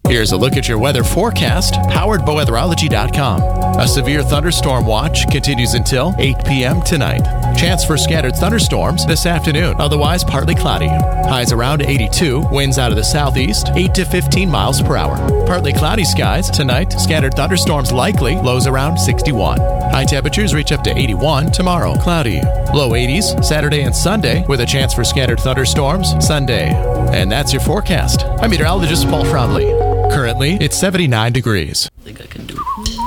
Here's a look at your weather forecast, powered by weatherology.com. A severe thunderstorm watch continues until 8 p.m. tonight. Chance for scattered thunderstorms this afternoon, otherwise partly cloudy. Highs around 82, winds out of the southeast, 8 to 15 miles per hour. Partly cloudy skies tonight, scattered thunderstorms likely, lows around 61. High temperatures reach up to 81 tomorrow. Cloudy. Low 80s Saturday and Sunday with a chance for scattered thunderstorms Sunday. And that's your forecast. I'm meteorologist Paul Frobley. Currently, it's 79 degrees.